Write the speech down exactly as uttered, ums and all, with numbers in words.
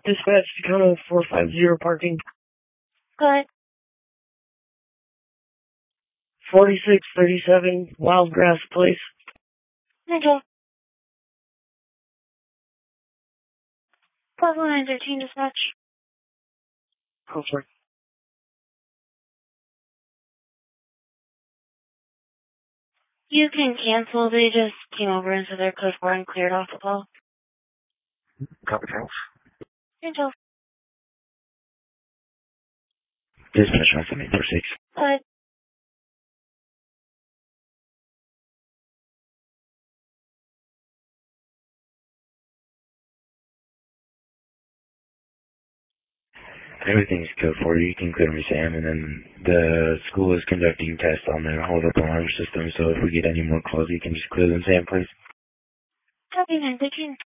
Dispatch Tacoma four five zero parking. Good. forty-six thirty-seven Wildgrass Place. Angel. Plus one nine thirteen dispatch. Oh, sorry. You can cancel. They just came over into their code four and cleared off the call. Copy, Charles. Angel. Dispatch one seven eight four six. Good. Everything's code for you. You can clear me, Sam, and then the school is conducting tests on their hold-up alarm system, so if we get any more calls, you can just clear them, Sam, please. Copy nine thirteen.